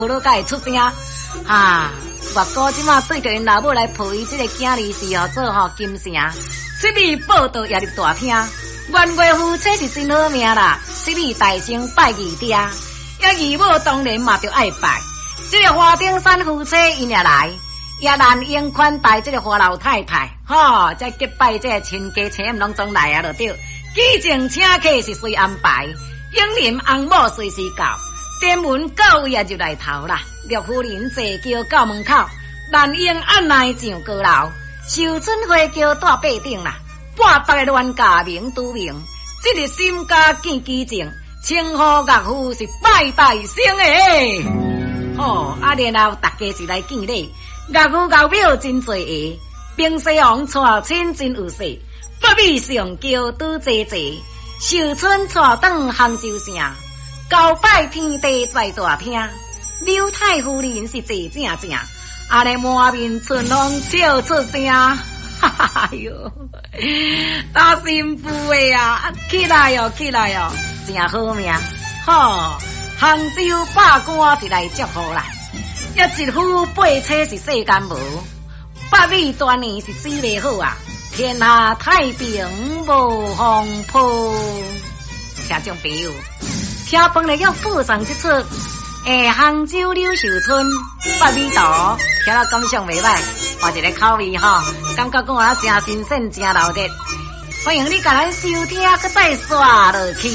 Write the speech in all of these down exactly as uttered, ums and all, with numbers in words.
老甲会出声啊！外公即马对着因老母来抱伊即个囝儿是哦做吼金城，这笔报道也入大厅。冤家夫妻是真好命啦，这笔大声拜义爹，也义母当然嘛着爱拜。这个花顶山夫妻因也来，也难应款待这个花老太太，吼，再结拜这个亲家亲拢总来啊，就对。举情请客是随安排，英林翁某随时到。天门到位也入来头啦，陆夫人坐轿到门口，兰英按捺上高楼，寿春花轿带八顶啦，八百个乱家名都名，这个心家见基情，称呼岳父是拜拜升诶。哦，啊，然后大家是来见礼，岳父岳表真侪个，平西王带亲真有势，北美上轿拄齐齐，寿春带转杭州城。交拜天地在大厅，刘太夫人是坐正正，安尼满面春风笑出声，哈哈哈哟，大幸福的啊！起来哟，起来哟，真好命！吼，杭州百官是来祝福啦，一一夫八妻是世间无，北美大年是水袂好啊，天下太平无风波，听众朋友。听饭来叫附上这出，诶，杭州柳寿春北美图，听了感想袂歹，换一个口味吼，感觉讲啊真新鲜，真老热。欢迎你甲咱收听，搁再刷落去。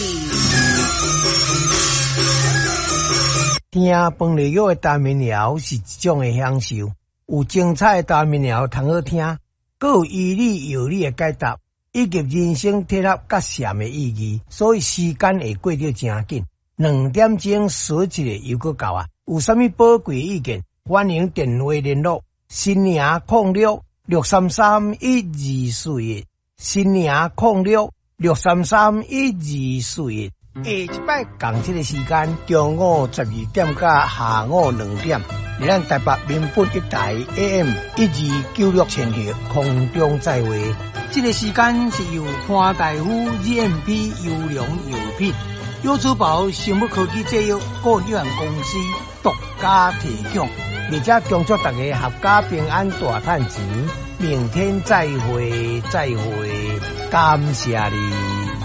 听饭来叫的大民谣是一种的享受，有精彩的大民谣通好听，搁有依理有理的解答。以及人生体合甲禅的意义，所以时间会过得真紧。两点钟说一个又搁到啊！有啥物宝贵意见，欢迎电话联络：新营空六六三三一二四一，新营空六六三三一二四一。下一摆共这个时间，中午十二点到下午两点，伫咱台北民本一台 A M 一二九六千赫空中再会。这个时间是由潘大夫 G M P 优良药品、优珠宝生物科技制药股有限公司独家提供，而且恭祝大家合家平安大赚钱。明天再会，再会，感谢你。